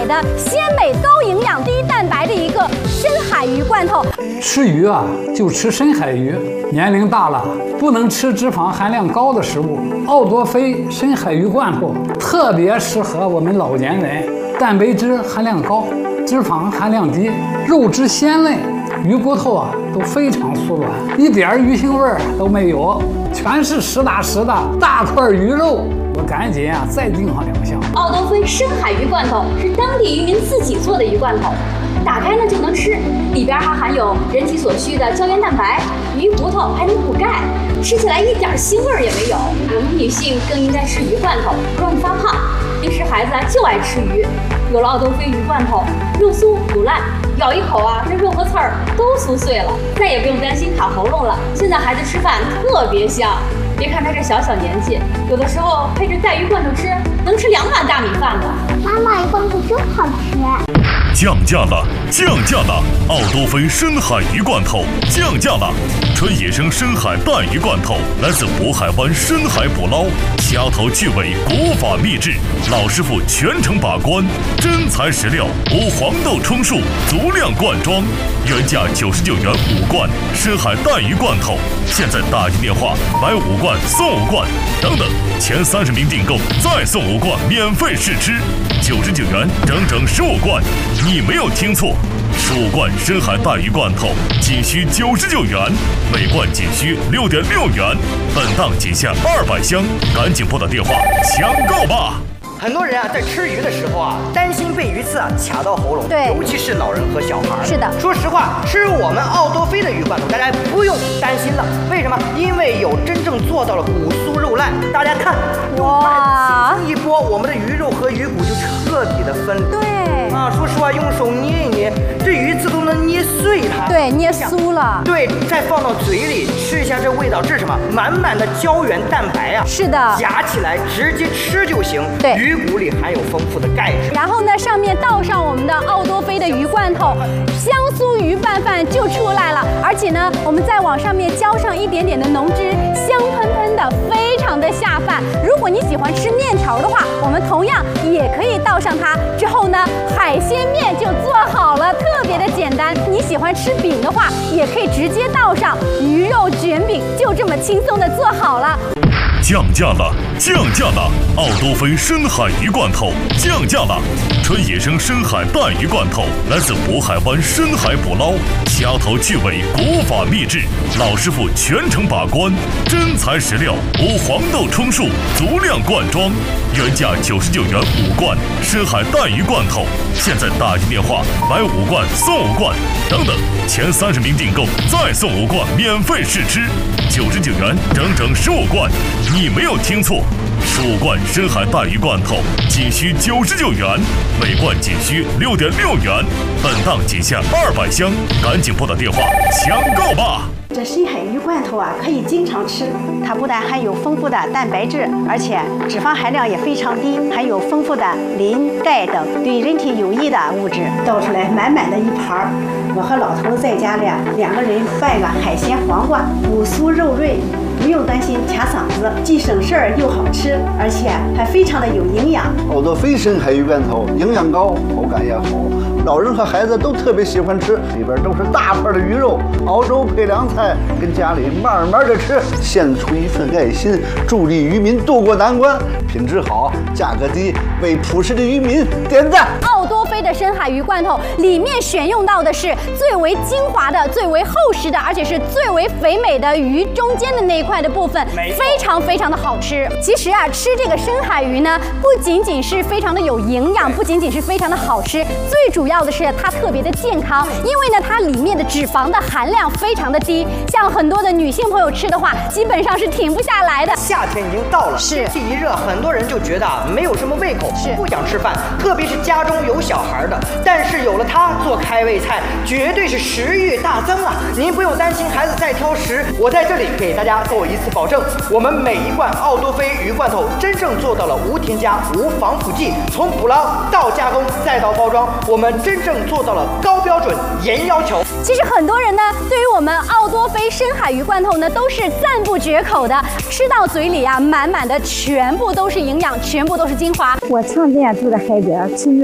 的鲜美高营养低蛋白的一个深海鱼罐头。 吃鱼啊，就吃深海鱼。年龄大了，不能吃脂肪含量高的食物。奥多菲深海鱼罐头特别适合我们老年人，蛋白质含量高，脂肪含量低，肉质鲜嫩，鱼骨头啊都非常酥软，一点鱼腥味儿都没有，全是实打实的大块鱼肉。我赶紧啊再订上2箱。 奥多菲深海鱼罐头是当地渔民自己做的鱼罐头，打开呢就能吃，里边还含有人体所需的胶原蛋白，鱼骨头还能补钙，吃起来一点腥味儿也没有。我们女性更应该吃鱼罐头，不容易发胖。平时孩子就爱吃鱼，有了奥多菲鱼罐头，肉酥不烂，咬一口啊，这肉和刺儿都酥碎了，再也不用担心卡喉咙了。现在孩子吃饭特别香。别看他这小年纪，有的时候配着带鱼罐头吃，能吃2碗大米饭呢。 妈妈，鱼罐头真好吃。 降价了！降价了！奥多菲深海鱼罐头降价了！纯野生深海带鱼罐头，来自渤海湾深海捕捞，掐头去尾，古法秘制，老师傅全程把关，真材实料，无黄豆充数，足量灌装，原价99元5罐深海带鱼罐头，现在打进电话买5罐送5罐，等等，前30名订购再送5罐免费试吃，99元整15罐。你没有听错，15罐深海带鱼罐头仅需99元，每罐仅需6.6元，本档仅限200箱，赶紧拨打电话抢购吧！ 很多人啊，在吃鱼的时候啊，担心被鱼刺啊卡到喉咙， 对， 尤其是老人和小孩。 是的， 说实话，吃我们奥多菲的鱼罐头，大家不用担心了。为什么？因为有真正做到了骨酥肉烂。大家看， 哇， 轻轻一拨，我们的鱼肉和鱼骨就彻底的分离。 对啊，说实话，用手捏一捏，这鱼刺都能捏碎它。 对，捏酥了。 对，再放到嘴里吃一下，这味道，这是什么？满满的胶原蛋白啊！ 是的， 夹起来直接吃就行。 对， 鱼骨里含有丰富的钙质。 然后呢，上面倒上我们的奥多菲的鱼罐头，香酥鱼拌饭就出来了。而且呢，我们再往上面浇上一点点的浓汁，香喷喷的，非常的下饭。如果你喜欢吃面条的话，我们同样也可以倒上它。之后呢，海鲜面就做好了，特别的简单。你喜欢吃饼的话，也可以直接倒上鱼肉卷饼，就这么轻松的做好了。 降价了！降价了！奥多菲深海鱼罐头降价了！纯野生深海带鱼罐头，来自渤海湾深海捕捞，掐头去尾，古法秘制，老师傅全程把关，真材实料，无黄豆充数，足量灌装，原价99元5罐深海带鱼罐头，现在打进电话买5罐送5罐，等等，前30名订购再送5罐免费试吃，99元整15罐。你没有听错，15罐深海带鱼罐头仅需99元，每罐仅需6.6元，本档仅限200箱，赶紧拨打电话抢购吧！ 这深海鱼罐头啊，可以经常吃。它不但含有丰富的蛋白质，而且脂肪含量也非常低，含有丰富的磷、钙等对人体有益的物质。倒出来满满的一盘儿，我和老头子在家里2个人拌个海鲜黄瓜，骨酥肉润，不用担心卡嗓子，既省事儿又好吃，而且还非常的有营养。 奥多菲深海鱼罐头营养高，口感也好，老人和孩子都特别喜欢吃，里边都是大块的鱼肉，熬粥配凉菜，跟家里慢慢的吃，献出一份爱心，助力渔民渡过难关，品质好，价格低，为朴实的渔民点赞。 奥多菲的深海鱼罐头里面选用到的是最为精华的、最为厚实的，而且是最为肥美的鱼中间的那一块的部分，非常的好吃。其实啊，吃这个深海鱼呢，不仅仅是非常的有营养，不仅仅是非常的好吃，最主要的是它特别的健康，因为呢，它里面的脂肪的含量非常的低，像很多的女性朋友吃的话，基本上是停不下来的。 夏天已经到了， 是天气一热，很多人就觉得没有什么胃口， 是不想吃饭，特别是家中有小孩的。但是有了它做开胃菜，绝对是食欲大增啊！您不用担心孩子再挑食，我在这里给大家做一次保证，我们每一罐奥多菲鱼罐头真正做到了无添加、无防腐剂，从捕捞到加工再到包装，我们真正做到了高标准、严要求。 其实很多人呢，对于我们奥多菲深海鱼罐头呢，都是赞不绝口的，吃到嘴里啊，满满的全部都是营养，全部都是精华。 我常这样对着孩子吃鱼